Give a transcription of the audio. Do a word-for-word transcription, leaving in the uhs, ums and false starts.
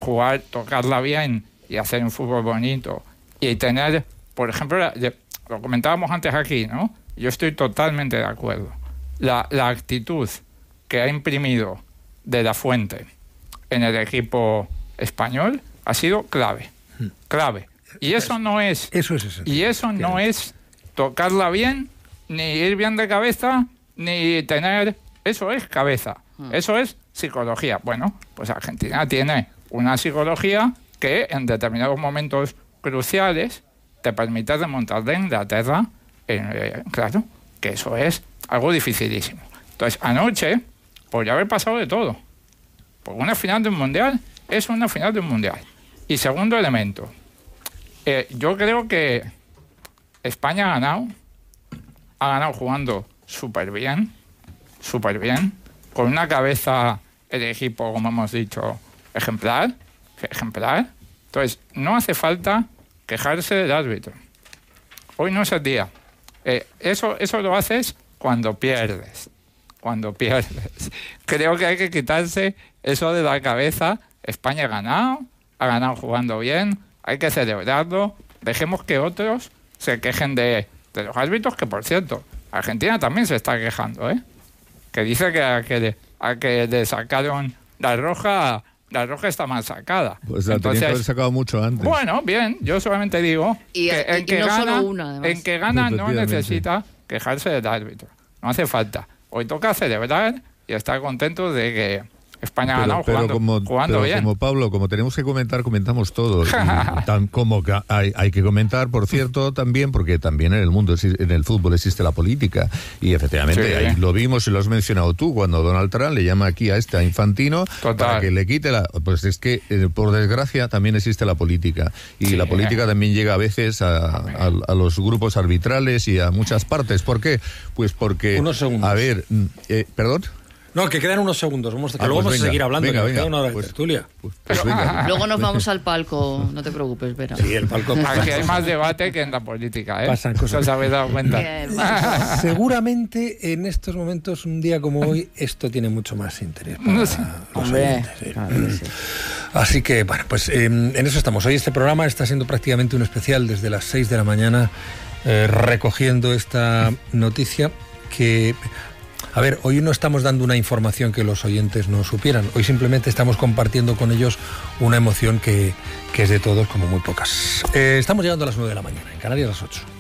jugar, tocarla bien y hacer un fútbol bonito y tener, por ejemplo, la, lo comentábamos antes aquí, ¿no? Yo estoy totalmente de acuerdo. La, la actitud que ha imprimido De la Fuente en el equipo español ha sido clave, clave. Y eso no es, eso es esencial. Y eso no es tocarla bien, ni ir bien de cabeza, ni tener... Eso es cabeza, eso es psicología. Bueno, pues Argentina tiene una psicología que en determinados momentos cruciales te permite remontar de Inglaterra, eh, claro, que eso es algo dificilísimo. Entonces, anoche podría haber pasado de todo. Porque una final de un mundial es una final de un mundial. Y segundo elemento, eh, yo creo que España ha ganado, ha ganado jugando súper bien, súper bien, con una cabeza, el equipo, como hemos dicho, ejemplar, ejemplar. Entonces, no hace falta quejarse del árbitro. Hoy no es el día. Eh, eso, eso lo haces cuando pierdes. Cuando pierdes. Creo que hay que quitarse eso de la cabeza. España ha ganado, ha ganado jugando bien, hay que celebrarlo. Dejemos que otros se quejen de, de los árbitros, que por cierto, Argentina también se está quejando, ¿eh? Que dice que a que, a que le sacaron la roja, la roja está mal sacada. Pues la tenían que haber sacado mucho antes. Bueno, bien, yo solamente digo y, que en, y que no gana, solo una, además. en que gana no necesita quejarse del árbitro. No hace falta. Hoy toca celebrar y estar contento de que España ha ganado jugando, como, jugando pero bien. Como Pablo, como tenemos que comentar, comentamos todo. Y tan como que hay, hay que comentar, por cierto, también, porque también en el mundo, en el fútbol existe la política. Y efectivamente, sí, ahí lo vimos y lo has mencionado tú, cuando Donald Trump le llama aquí a este, a Infantino, Total. para que le quite la... Pues es que, eh, por desgracia, también existe la política. Y sí, la política también llega a veces a, a, a los grupos arbitrales y a muchas partes. ¿Por qué? Pues porque... Unos segundos. A ver, eh, ¿perdón? No, que quedan unos segundos. Vamos, que ah, luego pues vamos venga, a seguir hablando. Venga, que venga. Queda una hora Pues, de tertulia. Pues, pues venga. Luego nos vamos al palco, no te preocupes, Vera. Sí, el palco. Aquí hay más debate que en la política, ¿eh? Pasan cosas. ¿Os habéis dado cuenta? Seguramente en estos momentos, un día como hoy, esto tiene mucho más interés. Para no sé. Hombre, oyentes, ¿sí? claro que sí. Así que, bueno, pues eh, en eso estamos. Hoy este programa está siendo prácticamente un especial desde las seis de la mañana, eh, recogiendo esta noticia que... A ver, hoy no estamos dando una información que los oyentes no supieran. Hoy simplemente estamos compartiendo con ellos una emoción que, que es de todos como muy pocas. Eh, estamos llegando a las nueve de la mañana, en Canarias a las ocho.